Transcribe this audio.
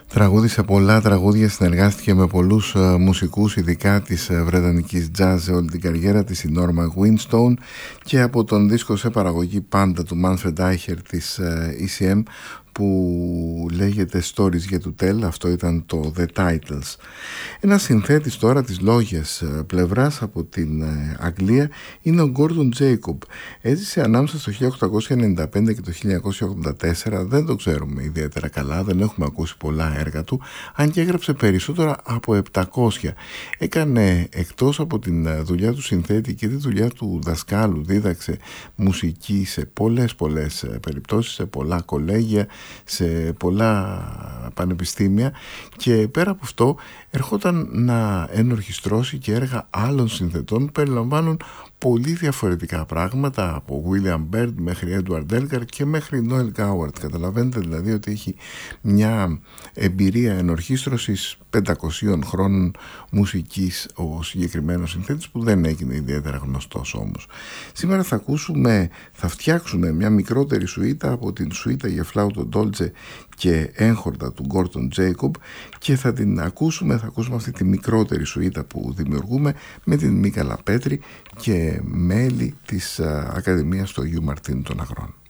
Τραγούδισε πολλά τραγούδια, συνεργάστηκε με πολλούς μουσικούς, ειδικά της βρετανικής jazz σε όλη την καριέρα της, η Norma Winstone, και από τον δίσκο σε παραγωγή πάντα του Manfred Eicher της ECM που λέγεται Stories Yet to Tell, αυτό ήταν το The Titles. Ένα συνθέτης τώρα της λόγιας πλευράς από την Αγγλία είναι ο Gordon Jacob. Έζησε ανάμεσα στο 1895 και το 1984, δεν το ξέρουμε ιδιαίτερα καλά, δεν έχουμε ακούσει πολλά έργα του, αν και έγραψε περισσότερα από 700. Έκανε, εκτός από την δουλειά του συνθέτη και τη δουλειά του δασκάλου, δίδαξε μουσική σε πολλές περιπτώσεις, σε πολλά κολέγια, σε πολλά πανεπιστήμια, και πέρα από αυτό ερχόταν να ενορχιστρώσει και έργα άλλων συνθετών που περιλαμβάνουν πολύ διαφορετικά πράγματα, από William Byrd μέχρι Edward Elgar και μέχρι Noel Coward. Καταλαβαίνετε δηλαδή ότι έχει μια εμπειρία ενορχίστρωσης 500 χρόνων μουσικής ο συγκεκριμένος συνθέτης, που δεν έγινε ιδιαίτερα γνωστός όμως. Σήμερα θα φτιάξουμε μια μικρότερη σουίτα από την σουίτα για φλάουτο ντόλτσε και έγχορδα του Gordon Jacob, και θα ακούσουμε αυτή τη μικρότερη σουίτα που δημιουργούμε με την Μίκα Λαπέτρη και μέλη της Ακαδημίας του Αγίου Μαρτίνου των Αγρών.